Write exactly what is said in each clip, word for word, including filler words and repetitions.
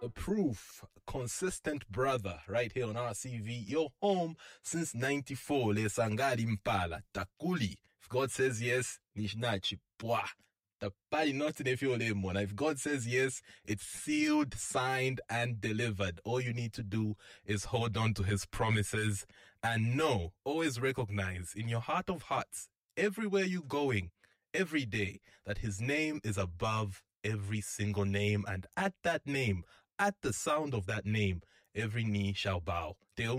The proof, consistent brother, right here on R C V. You're home since ninety-four. Le Sangari Mpala, Takuli. If God says yes, Nishnachi, Pwa. Tapali not in a If God says yes, it's sealed, signed, and delivered. All you need to do is hold on to his promises and know, always recognize in your heart of hearts, everywhere you're going, every day, that his name is above every single name. And at that name, at the sound of that name, every knee shall bow.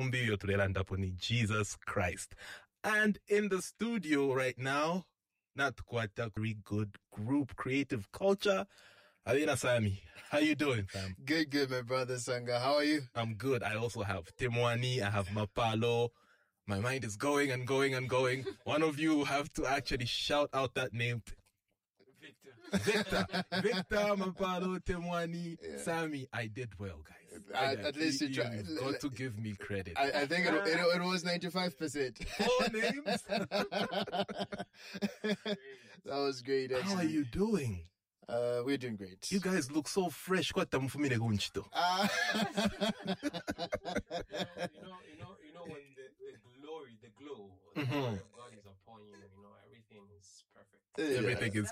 Jesus Christ. And in the studio right now, not quite a very good group, Creative Culture. Alina Sami, how you doing, fam? Good, good, my brother Sanga. How are you? I'm good. I also have Temwani, I have Mapalo. My mind is going and going and going. One of you have to actually shout out that name. Victor. Victor. Victor, Mapalo, Temwani, yeah. Sami. I did well, guys. I, at, at least you, you tried. You've got to give me credit. I, I think it, it, it was ninety-five percent. Four names? That was great, actually. How are you doing? Uh, we're doing great. You guys look so fresh. What the mfumine gunchito? Uh, you know, you know, you know when the, the glory, the glow, the mm-hmm. glory of God is upon you. You know, everything is perfect. Yeah. Everything is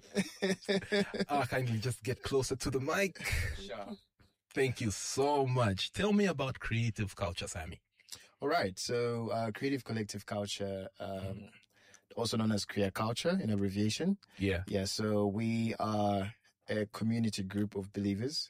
perfect. Ah, kindly just get closer to the mic. Sure. Thank you so much. Tell me about Creative Culture, Sami. All right. So, uh, Creative Collective Culture. Um, mm-hmm. Also known as Creative Culture in abbreviation. Yeah. Yeah. So we are a community group of believers.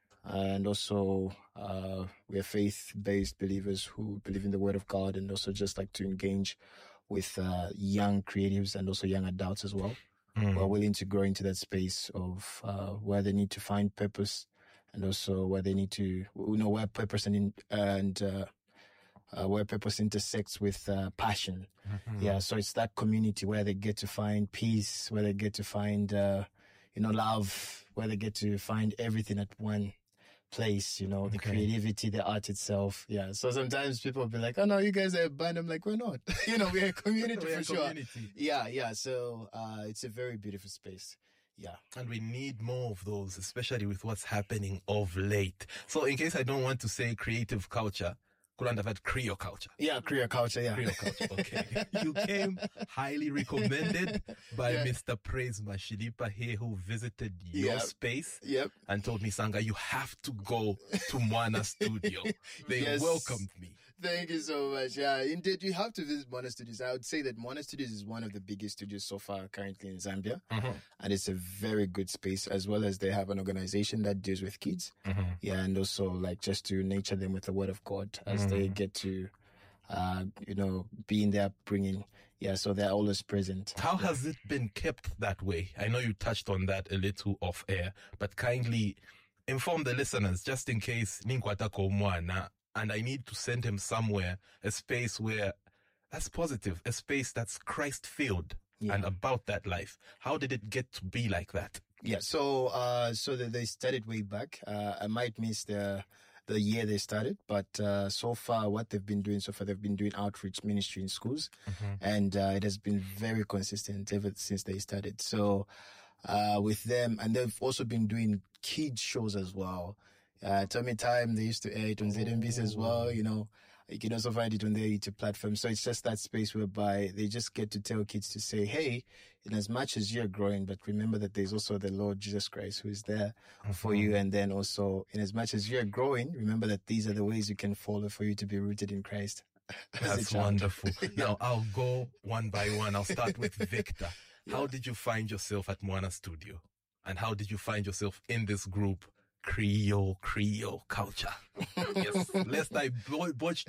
And also, uh, we're faith-based believers who believe in the word of God and also just like to engage with, uh, young creatives and also young adults as well. Mm. Who are willing to grow into that space of, uh, where they need to find purpose and also where they need to, you know, where purpose and, and, uh, Uh, where purpose intersects with uh, passion. Mm-hmm. Yeah, so it's that community where they get to find peace, where they get to find, uh, you know, love, where they get to find everything at one place, you know, the okay. creativity, the art itself. Yeah, so sometimes people will be like, oh no, you guys are a band. I'm like, we're not. You know, we're a community we're for a sure. Community. Yeah, yeah, so uh, it's a very beautiful space. Yeah. And we need more of those, especially with what's happening of late. So in case I don't want to say Creative Culture, could have had Creole Culture. Yeah, Creole Culture, yeah. Creole Culture, okay. You came highly recommended by yeah. Mister Praise Mashilipa here, who visited your yep. space yep. and told me, Sanga, you have to go to Mwana Studio. They yes. welcomed me. Thank you so much. Yeah, indeed, you have to visit Mwana Studios. I would say that Mwana Studios is one of the biggest studios so far currently in Zambia. Mm-hmm. And it's a very good space, as well as they have an organization that deals with kids. Mm-hmm. Yeah, and also like just to nurture them with the word of God as mm-hmm. they get to, uh, you know, be in their upbringing. Yeah, so they're always present. How yeah. has it been kept that way? I know you touched on that a little off air, but kindly inform the listeners just in case Ninkwatako Mwana and I need to send him somewhere, a space where that's positive, a space that's Christ-filled yeah. and about that life. How did it get to be like that? Yeah, so uh, so that they started way back. Uh, I might miss the the year they started, but uh, so far what they've been doing so far, they've been doing outreach ministry in schools, mm-hmm. and uh, it has been very consistent ever since they started. So uh, with them, and they've also been doing kids shows as well. Uh, Tommy Time, they used to air it on Z M B S as well, you know. You can also find it on their YouTube platform. So it's just that space whereby they just get to tell kids to say, hey, in as much as you're growing, but remember that there's also the Lord Jesus Christ who is there mm-hmm. for you. And then also, in as much as you're growing, remember that these are the ways you can follow for you to be rooted in Christ. That's wonderful. yeah. Now, I'll go one by one. I'll start with Victor. Yeah. How did you find yourself at Mwana Studio? And how did you find yourself in this group? Creole, Creole Culture. Yes, lest I botch